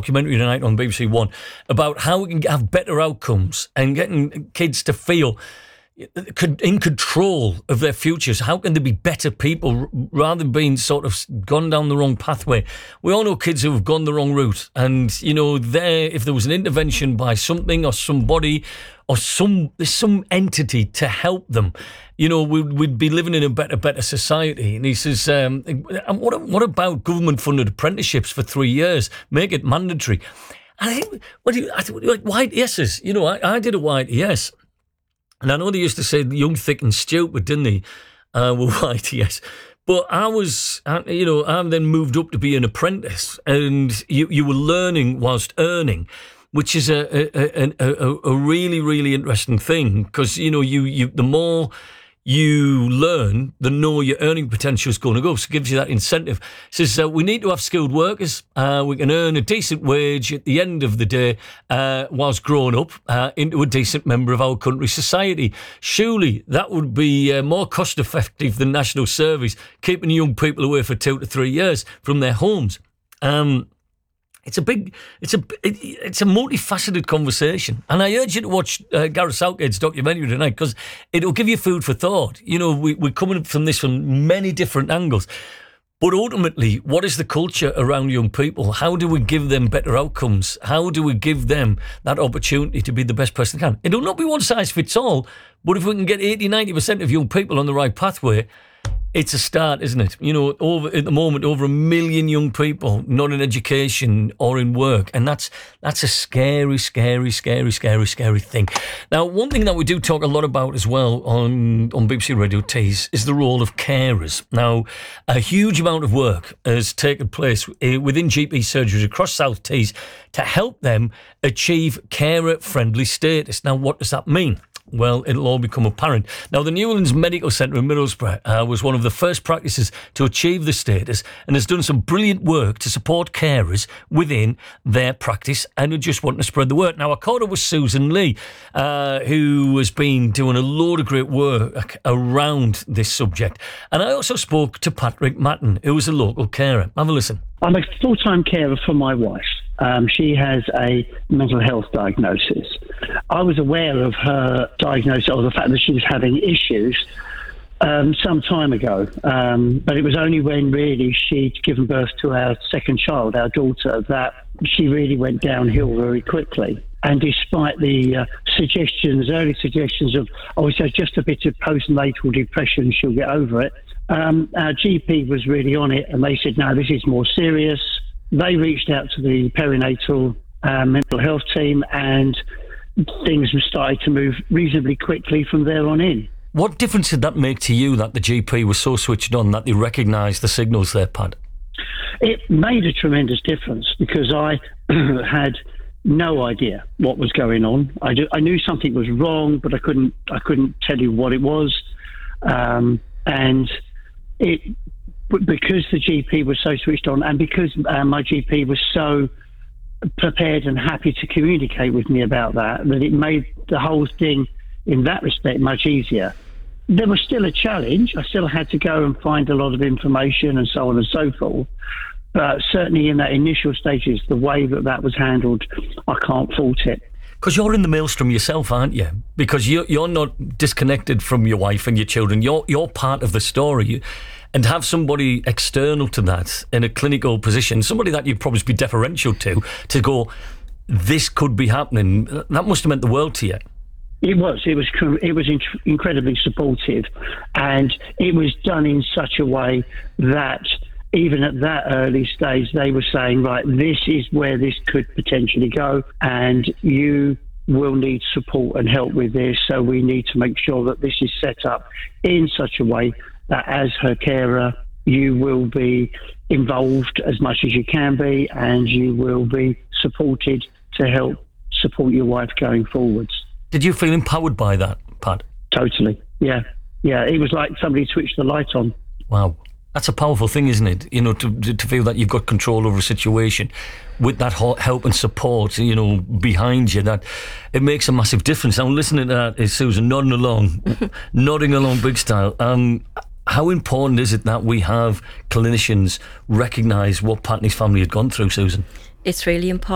documentary tonight on BBC One about how we can have better outcomes and getting kids to feel in control of their futures. How can they be better people rather than being sort of gone down the wrong pathway? We all know kids who have gone the wrong route, and if there was an intervention by something or somebody or there's some entity to help them, we'd be living in a better society. And he says, what about government funded apprenticeships for 3 years? Make it mandatory. And I think white yeses. I did a white yes. And I know they used to say young, thick and stupid, didn't they? Were white, yes. But I was, I then moved up to be an apprentice, and you were learning whilst earning, which is a really, really interesting thing, because, the more you learn, the more your earning potential is going to go. So it gives you that incentive. It says, we need to have skilled workers. We can earn a decent wage at the end of the day whilst growing up into a decent member of our country's society. Surely that would be more cost effective than national service, keeping young people away for 2 to 3 years from their homes. It's a multifaceted conversation. And I urge you to watch Gareth Southgate's documentary tonight, because it'll give you food for thought. We're coming from this from many different angles. But ultimately, what is the culture around young people? How do we give them better outcomes? How do we give them that opportunity to be the best person they can? It'll not be one size fits all, but if we can get 80-90% of young people on the right pathway, it's a start, isn't it? At the moment, over 1 million young people not in education or in work. And that's a scary, scary, scary, scary, scary thing. Now, one thing that we do talk a lot about as well on BBC Radio Tees is the role of carers. Now, a huge amount of work has taken place within GP surgeries across South Tees to help them achieve carer-friendly status. Now, what does that mean? Well, it'll all become apparent. Now, the Newlands Medical Centre in Middlesbrough was one of the first practices to achieve the status and has done some brilliant work to support carers within their practice, and who just want to spread the word. Now, I caught up with Susan Lee, who has been doing a load of great work around this subject. And I also spoke to Patrick Matton, who is a local carer. Have a listen. I'm a full-time carer for my wife. She has a mental health diagnosis. I was aware of her diagnosis, or the fact that she was having issues, some time ago. But it was only when really she'd given birth to our second child, our daughter, that she really went downhill very quickly. And despite the early suggestions of, it's just a bit of postnatal depression, she'll get over it, our GP was really on it, and they said, no, this is more serious. They reached out to the perinatal mental health team, and things were starting to move reasonably quickly from there on in. What difference did that make to you that the GP was so switched on that they recognised the signals there, Pat? It made a tremendous difference, because I had no idea what was going on. I knew something was wrong, but I couldn't tell you what it was. Because the GP was so switched on, and because my GP was so prepared and happy to communicate with me about that it made the whole thing in that respect much easier. There was still a challenge. I still had to go and find a lot of information and so on and so forth. But certainly in that initial stages, the way that was handled, I can't fault it. Because you're in the maelstrom yourself, aren't you? Because you're not disconnected from your wife and your children. You're part of the story. And have somebody external to that in a clinical position, somebody that you'd probably be deferential to go, this could be happening. That must have meant the world to you. It was incredibly supportive, and it was done in such a way that even at that early stage, they were saying, right, this is where this could potentially go, and you will need support and help with this. So we need to make sure that this is set up in such a way that as her carer, you will be involved as much as you can be, and you will be supported to help support your wife going forwards. Did you feel empowered by that, Pat? Totally, yeah. It was like somebody switched the light on. Wow. That's a powerful thing, isn't it? To feel that you've got control over a situation with that help and support, behind you, that it makes a massive difference. Now, listening to that is Susan nodding along big style. How important is it that we have clinicians recognise what Pat and his family had gone through, Susan? It's really important.